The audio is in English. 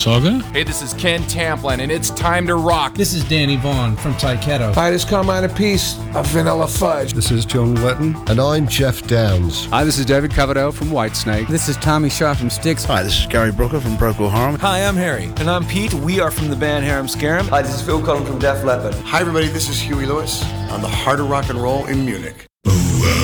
Saga. Hey, this is Ken Tamplin, and it's time to rock. This is Danny Vaughn from Tyketto. Hi, this is Carmine Apiece of Vanilla Fudge. This is John Letton. And I'm Jeff Downs. Hi, this is David Coverdale from Whitesnake. This is Tommy Shaw from Styx. Hi, this is Gary Brooker from Procol Harum. Hi, I'm Harry. And I'm Pete. We are from the band Harum Scarum. Hi, this is Phil Collins from Def Leppard. Hi, everybody. This is Huey Lewis on the Heart of Rock and Roll in Munich.